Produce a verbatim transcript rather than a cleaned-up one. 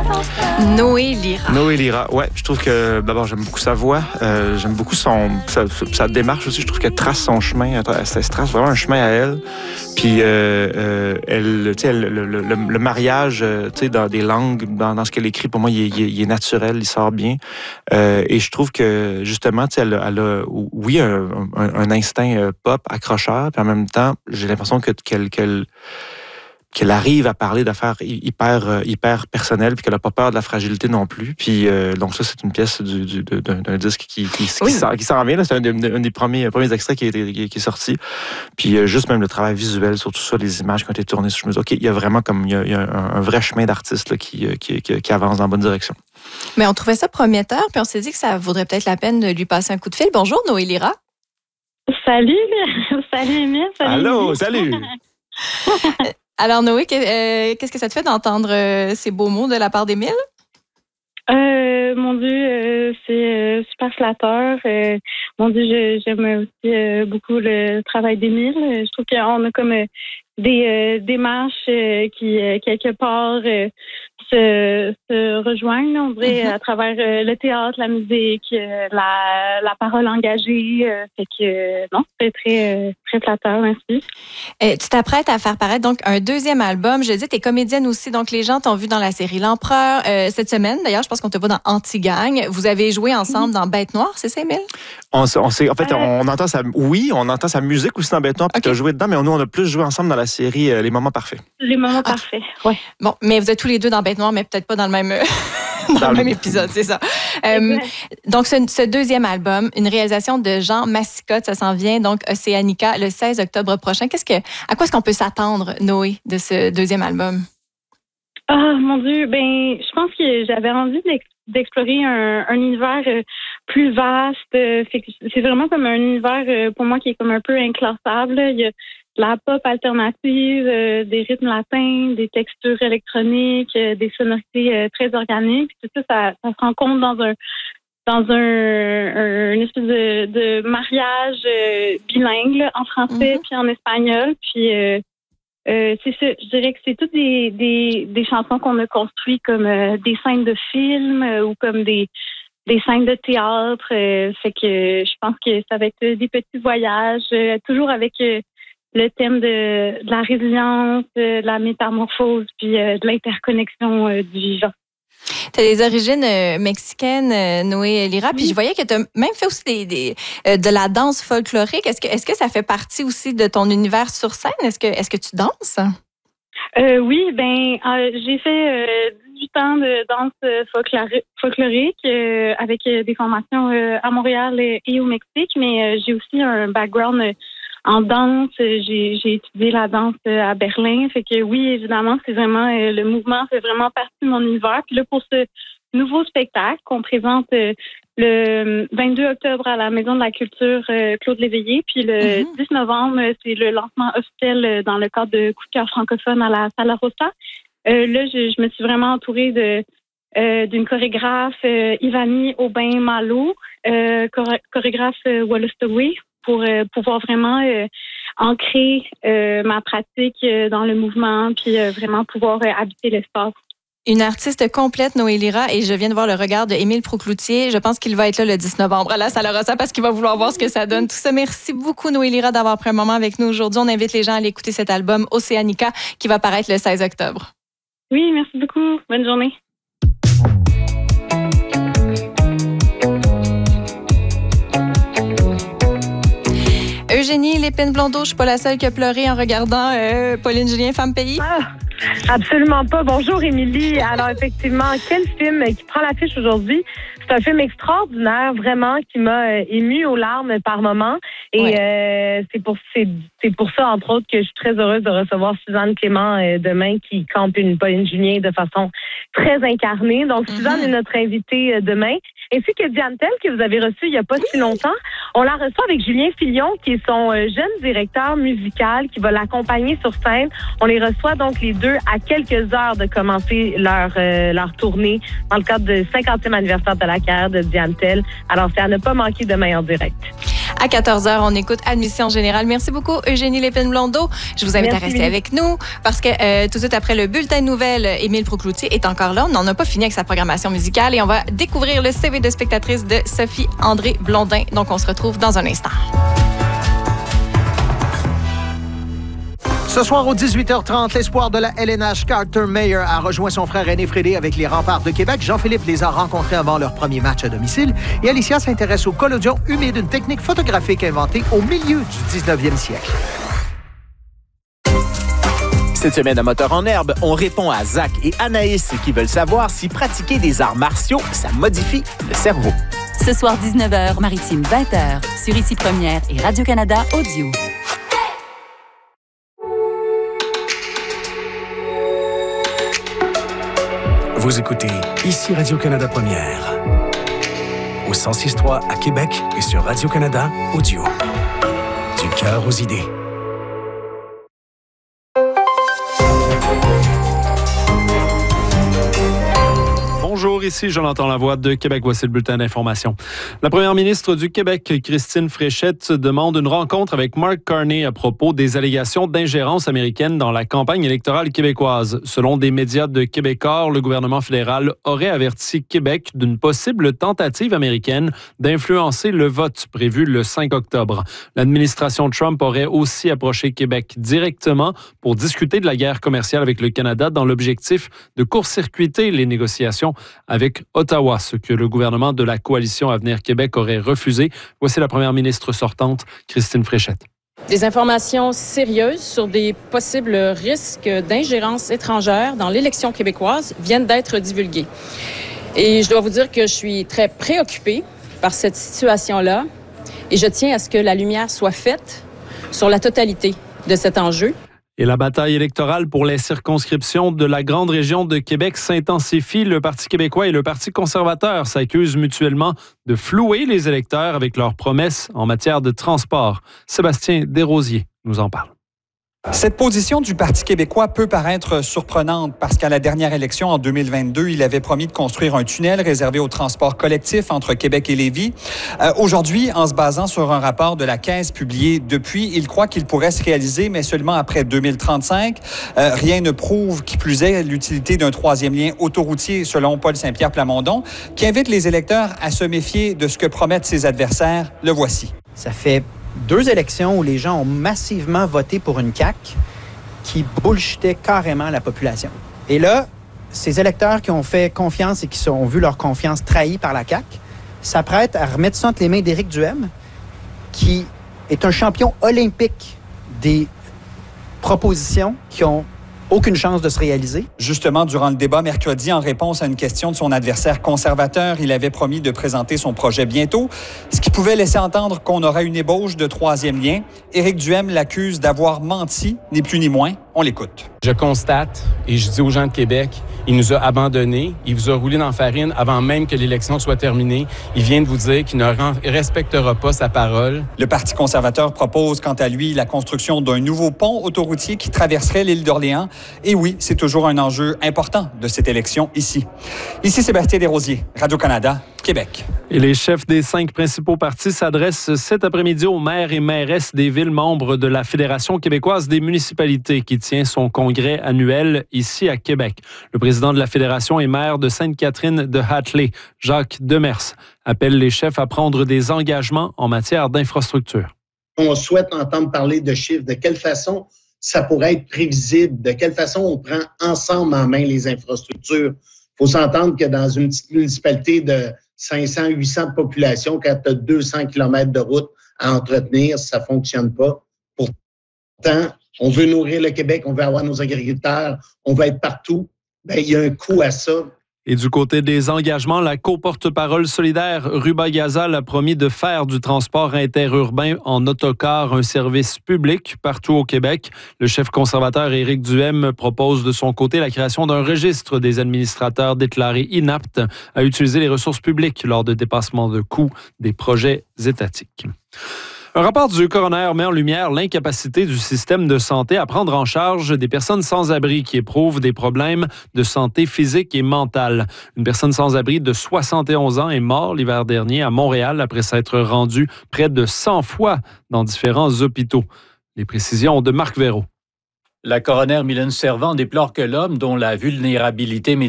Noé Lira. Noé Lira, ouais. Je trouve que, d'abord, j'aime beaucoup sa voix. Euh, j'aime beaucoup son, sa, sa démarche aussi. Je trouve qu'elle trace son chemin. Elle, elle trace vraiment un chemin à elle. Puis, euh, euh, elle, tu sais, le, le, le, le mariage, tu sais, dans des langues, dans, dans ce qu'elle écrit, pour moi, il est, il est naturel, il sort bien. Euh, et je trouve que, justement, tu sais, elle, elle a, oui, un, un, un instinct pop accrocheur, puis en même temps, j'ai l'impression que, qu'elle, qu'elle qu'elle arrive à parler d'affaires hyper, hyper personnelles, puis qu'elle n'a pas peur de la fragilité non plus. Puis, euh, donc ça, c'est une pièce du, du, d'un, d'un disque qui, qui, qui, oui. qui s'en vient. Là. C'est un, un des premiers, premiers extraits qui est, qui, qui est sorti. Puis, euh, juste même le travail visuel sur tout ça, les images qui ont été tournées, je me dis, OK, il y a vraiment comme, il y a, il y a un, un vrai chemin d'artiste là, qui, qui, qui, qui avance dans la bonne direction. Mais on trouvait ça prometteur, puis on s'est dit que ça vaudrait peut-être la peine de lui passer un coup de fil. Bonjour, Noé Lira. Salut, salut Émile. Salut. Allô, salut. Alors, Noé, qu'est-ce que ça te fait d'entendre ces beaux mots de la part d'Émile? Euh, mon Dieu, euh, c'est euh, super flatteur. Euh, mon Dieu, je, j'aime aussi euh, beaucoup le travail d'Émile. Je trouve qu'on a comme euh, des euh, démarches euh, qui, euh, quelque part, euh, se, se rejoignent, on dirait, mm-hmm. à travers euh, le théâtre, la musique, euh, la, la parole engagée. Euh, fait que, euh, non, c'est très, euh, très flatteur, merci. Euh, tu t'apprêtes à faire paraître donc un deuxième album. Je dis, tu es comédienne aussi, donc les gens t'ont vu dans la série L'Empereur euh, cette semaine. D'ailleurs, je pense qu'on te voit dans Anti-Gang. Vous avez joué ensemble mm-hmm. dans Bête Noire, c'est ça, Émile? On, on sait, en fait, euh... on entend sa, oui, on entend sa musique aussi dans Bête Noire, puis okay. tu as joué dedans, mais nous, on a plus joué ensemble dans la série euh, Les Moments Parfaits. Les Moments ah. Parfaits, oui. Bon, mais vous êtes tous les deux dans Bête Noire, mais peut-être pas dans le même, dans dans le même épisode, c'est ça. Euh, donc, ce, ce deuxième album, une réalisation de Jean Massicotte, ça s'en vient, donc Océanica, le seize octobre prochain. Qu'est-ce que, à quoi est-ce qu'on peut s'attendre, Noé, de ce deuxième album? Ah, mon Dieu, ben, je pense que j'avais envie d'explorer un, un univers plus vaste. C'est vraiment comme un univers, pour moi, qui est comme un peu inclassable. Il y a de la pop alternative, des rythmes latins, des textures électroniques, des sonorités très organiques. Tout ça, ça, ça se rencontre dans un dans un, un une espèce de, de mariage bilingue là, en français mm-hmm. puis en espagnol. Puis euh, Euh, c'est ça, je dirais que c'est toutes des, des, des chansons qu'on a construites comme euh, des scènes de film euh, ou comme des, des scènes de théâtre. Euh, fait que je pense que ça va être des petits voyages, euh, toujours avec euh, le thème de, de la résilience, de la métamorphose, puis euh, de l'interconnexion euh, du vivant. Tu as des origines euh, mexicaines, euh, Noé Lira, puis je voyais que tu as même fait aussi des, des, euh, de la danse folklorique. Est-ce que, est-ce que ça fait partie aussi de ton univers sur scène? Est-ce que, est-ce que tu danses? Euh, oui, ben euh, j'ai fait euh, dix-huit ans de danse folklori- folklorique euh, avec euh, des formations euh, à Montréal et, et au Mexique, mais euh, j'ai aussi un background euh, en danse. J'ai, j'ai étudié la danse à Berlin. Fait que oui, évidemment, c'est vraiment euh, le mouvement fait vraiment partie de mon univers. Puis là, pour ce nouveau spectacle qu'on présente euh, le vingt-deux octobre à la Maison de la Culture euh, Claude Léveillé, puis le mm-hmm. dix novembre, c'est le lancement officiel dans le cadre de Coup de cœur francophone à la Sala Rossa. Euh, là, je, je me suis vraiment entourée de euh, d'une chorégraphe, euh, Ivani Aubin-Malo, euh, choré- chorégraphe euh, Wallace Toway, pour euh, pouvoir vraiment euh, ancrer euh, ma pratique euh, dans le mouvement, puis euh, vraiment pouvoir euh, habiter l'espace. Une artiste complète, Noé Lira, et je viens de voir le regard de Émile Proucloutier. Je pense qu'il va être là le dix novembre à la Sala Rossa parce qu'il va vouloir voir ce que ça donne. Tout ça, merci beaucoup, Noé Lira, d'avoir pris un moment avec nous aujourd'hui. On invite les gens à aller écouter cet album Océanica qui va paraître le seize octobre. Oui, merci beaucoup. Bonne journée. Eugénie Lépine-Blondeau, je suis pas la seule qui a pleuré en regardant euh, Pauline Julien, Femme Pays. Ah, absolument pas. Bonjour, Émilie. Alors, effectivement, quel film qui prend l'affiche aujourd'hui? C'est un film extraordinaire, vraiment, qui m'a euh, émue aux larmes par moments. Et ouais. euh, c'est, pour, c'est, c'est pour ça, entre autres, que je suis très heureuse de recevoir Suzanne Clément euh, demain, qui campe une Pauline Julien de façon très incarnée. Donc, mm-hmm. Suzanne est notre invitée euh, demain. Ainsi que Diane Tell, que vous avez reçue il n'y a pas oui. si longtemps. On la reçoit avec Julien Filion, qui est son euh, jeune directeur musical, qui va l'accompagner sur scène. On les reçoit donc les deux à quelques heures de commencer leur, euh, leur tournée dans le cadre du cinquantième anniversaire de la carrière de Diane Tell. Alors, c'est à ne pas manquer demain en direct. À quatorze heures, on écoute Admission générale. Merci beaucoup, Eugénie Lépine-Blondeau. Je vous invite Merci, à rester Émilie. avec nous parce que euh, tout de suite après le bulletin de nouvelles, Émile Proucloutier est encore là. On n'en a pas fini avec sa programmation musicale et on va découvrir le C V de spectatrice de Sophie André Blondin. Donc, on se retrouve dans un instant. Ce soir, au dix-huit heures trente, l'espoir de la L N H, Carter Mayer, a rejoint son frère René Frédé avec les Remparts de Québec. Jean-Philippe les a rencontrés avant leur premier match à domicile. Et Alicia s'intéresse au collodion humide, une technique photographique inventée au milieu du dix-neuvième siècle. Cette semaine à Moteur en herbe, on répond à Zach et Anaïs qui veulent savoir si pratiquer des arts martiaux, ça modifie le cerveau. Ce soir, dix-neuf heures, Maritime vingt heures, sur Ici Première et Radio-Canada Audio. Vous écoutez Ici Radio-Canada Première. Au cent six point trois à Québec et sur Radio-Canada Audio. Du cœur aux idées. Bonjour, ici Jonathan Lavoie de Québec. Voici le bulletin d'information. La première ministre du Québec, Christine Fréchette, demande une rencontre avec Mark Carney à propos des allégations d'ingérence américaine dans la campagne électorale québécoise. Selon des médias de Québécois, le gouvernement fédéral aurait averti Québec d'une possible tentative américaine d'influencer le vote prévu le cinq octobre. L'administration Trump aurait aussi approché Québec directement pour discuter de la guerre commerciale avec le Canada dans l'objectif de court-circuiter les négociations avec Ottawa, ce que le gouvernement de la coalition Avenir Québec aurait refusé. Voici la première ministre sortante, Christine Fréchette. Des informations sérieuses sur des possibles risques d'ingérence étrangère dans l'élection québécoise viennent d'être divulguées. Et je dois vous dire que je suis très préoccupée par cette situation-là et je tiens à ce que la lumière soit faite sur la totalité de cet enjeu. Et la bataille électorale pour les circonscriptions de la grande région de Québec s'intensifie. Le Parti québécois et le Parti conservateur s'accusent mutuellement de flouer les électeurs avec leurs promesses en matière de transport. Sébastien Desrosiers nous en parle. Cette position du Parti québécois peut paraître surprenante parce qu'à la dernière élection en deux mille vingt-deux, il avait promis de construire un tunnel réservé au transport collectif entre Québec et Lévis. Euh, aujourd'hui, en se basant sur un rapport de la Caisse publié depuis, il croit qu'il pourrait se réaliser, mais seulement après deux mille trente-cinq. Euh, rien ne prouve, qui plus est, l'utilité d'un troisième lien autoroutier, selon Paul Saint-Pierre Plamondon, qui invite les électeurs à se méfier de ce que promettent ses adversaires. Le voici. Ça fait deux élections où les gens ont massivement voté pour une C A Q qui bullshitait carrément la population. Et là, ces électeurs qui ont fait confiance et qui ont vu leur confiance trahie par la C A Q s'apprêtent à remettre ça entre les mains d'Éric Duhem, qui est un champion olympique des propositions qui ont aucune chance de se réaliser. Justement, durant le débat mercredi, en réponse à une question de son adversaire conservateur, il avait promis de présenter son projet bientôt, ce qui pouvait laisser entendre qu'on aurait une ébauche de troisième lien. Éric Duhem l'accuse d'avoir menti, ni plus ni moins. On l'écoute. Je constate, et je dis aux gens de Québec, il nous a abandonnés, il vous a roulé dans la farine avant même que l'élection soit terminée. Il vient de vous dire qu'il ne respectera pas sa parole. Le Parti conservateur propose, quant à lui, la construction d'un nouveau pont autoroutier qui traverserait l'île d'Orléans. Et oui, c'est toujours un enjeu important de cette élection ici. Ici Sébastien Desrosiers, Radio-Canada, Québec. Et les chefs des cinq principaux partis s'adressent cet après-midi aux maires et mairesses des villes membres de la Fédération québécoise des municipalités qui tient son congrès annuel ici à Québec. Le président de la Fédération et maire de Sainte-Catherine de Hatley, Jacques Demers, appelle les chefs à prendre des engagements en matière d'infrastructure. On souhaite entendre parler de chiffres, de quelle façon ça pourrait être prévisible, de quelle façon on prend ensemble en main les infrastructures. Il faut s'entendre que dans une petite municipalité de cinq cents, huit cents de population, quand tu as deux cents kilomètres de route à entretenir, ça ne fonctionne pas. Pourtant, on veut nourrir le Québec, on veut avoir nos agriculteurs, on veut être partout. Bien, il y a un coût à ça. Et du côté des engagements, la co-porte-parole solidaire Ruba Gazal a promis de faire du transport interurbain en autocar un service public partout au Québec. Le chef conservateur Éric Duhem propose de son côté la création d'un registre des administrateurs déclarés inaptes à utiliser les ressources publiques lors de dépassements de coûts des projets étatiques. Un rapport du coroner met en lumière l'incapacité du système de santé à prendre en charge des personnes sans-abri qui éprouvent des problèmes de santé physique et mentale. Une personne sans-abri de soixante et onze ans est morte l'hiver dernier à Montréal après s'être rendue près de cent fois dans différents hôpitaux. Les précisions de Marc Véraud. La coroner Mylène Servant déplore que l'homme, dont la vulnérabilité